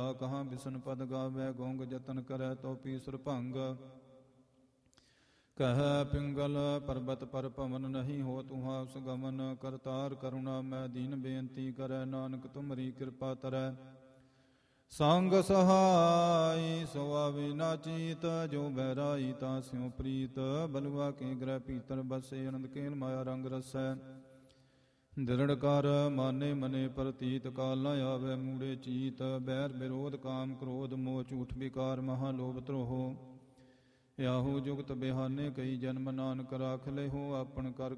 ਜਾ ਕਹਾਂ ਬਿਸਨ ਪਦ ਗਾਵੈ, ਗੋਂਗ ਜਤਨ ਕਰੈ ਤੋ ਪੀਸਰ ਭੰਗ। ਕਹਿ ਪਿੰਗਲ ਪਰਬਤ ਪਰ ਭਵਨ, ਨਹੀਂ ਹੋ ਤੁਹਾਂ ਉਸ ਗਮਨ। ਕਰਤਾਰ ਕਰੁਣਾ ਮੈਂ ਦੀਨ ਬੇਨਤੀ ਕਰੈ, ਨਾਨਕ ਤੁਮਰੀ ਕਿਰਪਾ ਤਰੈ। ਸੰਗ ਸਹਾਈ ਸੋ ਆਵੇ ਨਾ ਚੀਤ, ਜੋ ਬਹਿਰਾਈ ਤਾਂ ਸਿਉ ਪ੍ਰੀਤ। ਬਲਵਾ ਕੇ ਗ੍ਰਹਿ ਭੀਤਰ ਬਸੇ, ਅਨੰਦ ਕੇਲ ਮਾਇਆ ਰੰਗ ਰਸੈ। ਦ੍ਰਿੜ ਕਰ ਮਾਨੇ ਮਨੇ ਪ੍ਰਤੀਤ, ਕਾਲ ਨ ਆਵੇ ਮੂੜੇ ਚੀਤ। ਬੈਰ ਵਿਰੋਧ ਕਾਮ ਕ੍ਰੋਧ, ਮੋਹ ਝੂਠ ਵਿਕਾਰ, ਮਹਾ ਲੋਭ ਧਰੋਹ। ਯਾਹੂ ਜੁਗਤ ਬਿਹਾਨੇ ਕਈ ਜਨਮ, ਨਾਨਕ ਰਾਖ ਲਿਹੋ ਆਪਣ ਕਰ